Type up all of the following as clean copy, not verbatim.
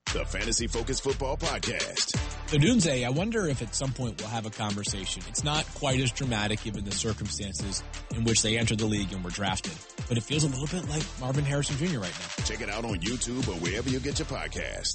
the Fantasy Focus Football Podcast. So Dunze, I wonder if at some point we'll have a conversation. It's not quite as dramatic given the circumstances in which they entered the league and were drafted, but it feels a little bit like Marvin Harrison Jr. right now. Check it out on YouTube or wherever you get your podcast.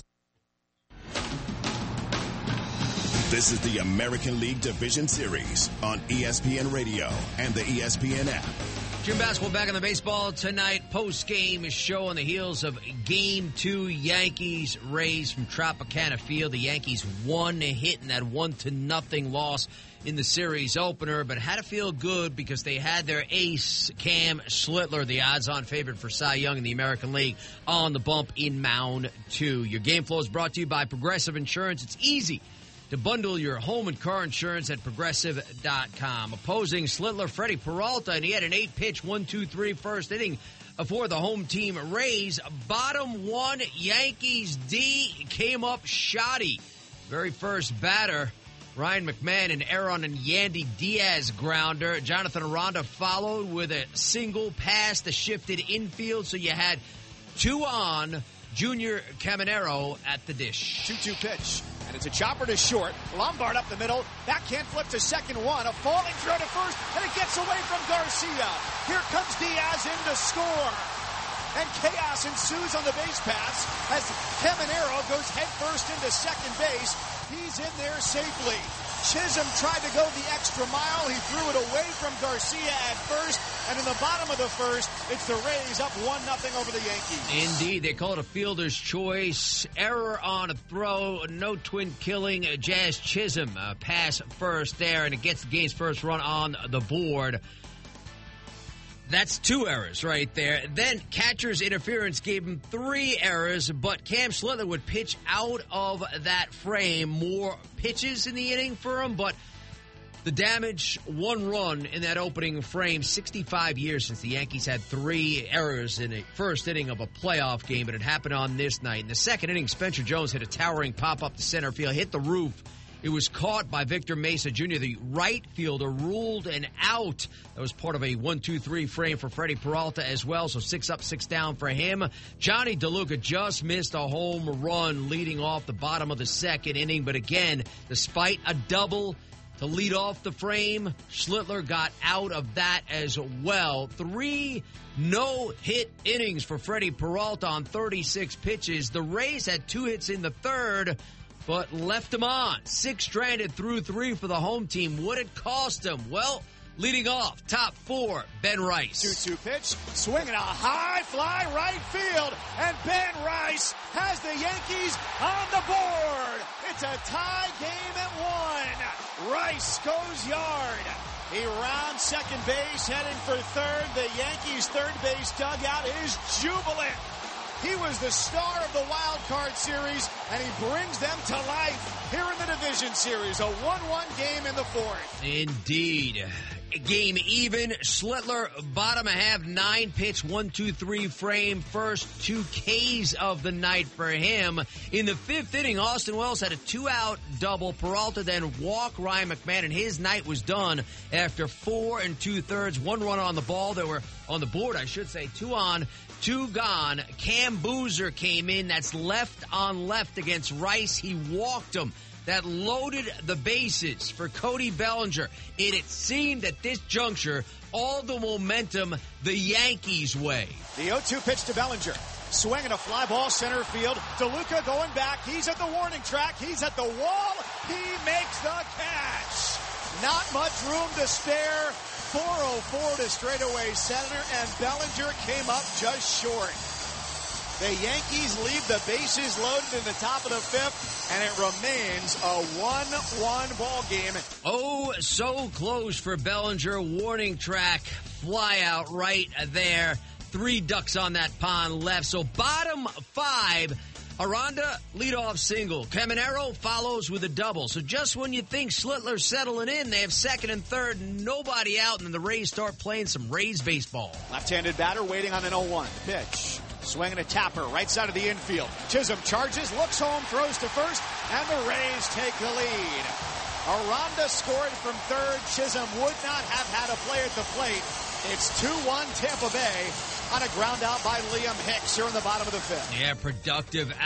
This is the American League Division Series on ESPN Radio and the ESPN app. June basketball back on the baseball tonight. Post-game show on the heels of Game 2, Yankees-Rays from Tropicana Field. The Yankees won a hit in that 1-0 loss in the series opener, but had to feel good because they had their ace, Cam Schlittler, the odds-on favorite for Cy Young in the American League, on the bump in Mound 2. Your game flow is brought to you by Progressive Insurance. It's easy to bundle your home and car insurance at Progressive.com. Opposing Schlittler, Freddie Peralta, and he had an 8-pitch 1-2-3 first inning for the home team Rays. Bottom one, Yankees D came up shoddy. Very first batter, Ryan McMahon, and Aaron and Yandy Diaz grounder. Jonathan Aranda followed with a single pass that shifted infield, so you had two on. Junior Caminero at the dish. 2-2 pitch. And it's a chopper to short. Lombard up the middle. Backhand flip to second one. A falling throw to first. And it gets away from Garcia. Here comes Diaz in to score. And chaos ensues on the base pass as Caminero goes headfirst into second base. He's in there safely. Chisholm tried to go the extra mile. He threw it away from Garcia at first. And in the bottom of the first, it's the Rays up 1-0 over the Yankees. Indeed, they call it a fielder's choice. Error on a throw. No twin killing. Jazz Chisholm pass first there, and it gets the game's first run on the board. That's two errors right there. Then catcher's interference gave him three errors, but Cam Schlittler would pitch out of that frame. More pitches in the inning for him, but the damage, one run in that opening frame. 65 years since the Yankees had three errors in a first inning of a playoff game, but it happened on this night. In the second inning, Spencer Jones hit a towering pop-up to center field, hit the roof. It was caught by Victor Mesa Jr., the right fielder, ruled an out. That was part of a 1-2-3 frame for Freddie Peralta as well, so 6 up, 6 down for him. Johnny DeLuca just missed a home run leading off the bottom of the second inning, but again, despite a double to lead off the frame, Schlittler got out of that as well. 3 no-hit innings for Freddie Peralta on 36 pitches. The Rays had 2 hits in the third, but left him on. 6 stranded through 3 for the home team. What it cost him? Well, leading off, top 4, Ben Rice. 2-2 pitch, swinging a high fly right field, and Ben Rice has the Yankees on the board. It's a tie game at 1. Rice goes yard. He rounds second base, heading for third. The Yankees' third base dugout is jubilant. He was the star of the wild card series, and he brings them to life here in the division series. A 1-1 game in the fourth. Indeed. Game even. Schlittler, bottom half, 9-pitch, 1-2-3 frame. First 2 Ks of the night for him. In the fifth inning, Austin Wells had a 2-out double. Peralta then walked Ryan McMahon, and his night was done after 4 2/3. 1 run on the ball. There were on the board, I should say, 2 on, 2 gone. Cam Boozer came in. That's left on left against Rice. He walked him. That loaded the bases for Cody Bellinger. It seemed at this juncture, all the momentum the Yankees' way. The 0-2 pitch to Bellinger. Swinging a fly ball center field. DeLuca going back. He's at the warning track. He's at the wall. He makes the catch. Not much room to spare. 404 to straightaway center, and Bellinger came up just short. The Yankees leave the bases loaded in the top of the fifth, and it remains a 1-1 ball game. Oh, so close for Bellinger. Warning track, fly out right there. 3 ducks on that pond left. So bottom 5, Aranda, leadoff single. Caminero follows with a double. So just when you think Schlittler's settling in, they have second and third, nobody out, and then the Rays start playing some Rays baseball. Left-handed batter waiting on an 0-1. Pitch. Swinging a tapper, right side of the infield. Chisholm charges, looks home, throws to first, and the Rays take the lead. Aranda scored from third. Chisholm would not have had a play at the plate. It's 2-1 Tampa Bay on a ground out by Liam Hicks here in the bottom of the fifth. Yeah, productive